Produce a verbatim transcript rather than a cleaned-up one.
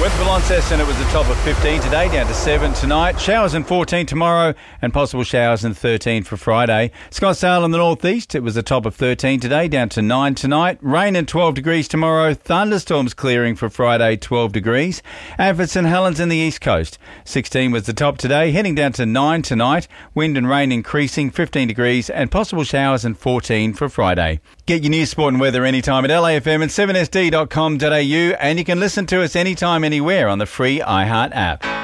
For Launceston, it was a top of fifteen today, down to seven tonight. Showers and fourteen tomorrow, and possible showers and thirteen for Friday. Scottsdale in the northeast, it was a top of thirteen today, down to nine tonight. Rain and twelve degrees tomorrow. Thunderstorms clearing for Friday, twelve degrees. And for St Helens in the east coast, sixteen was the top today, heading down to nine tonight. Wind and rain increasing, fifteen degrees, and possible showers and fourteen for Friday. Get your news, sport and weather anytime at L A F M and seven S D dot com dot A U, and you can listen to us anytime, anywhere on the free iHeart app.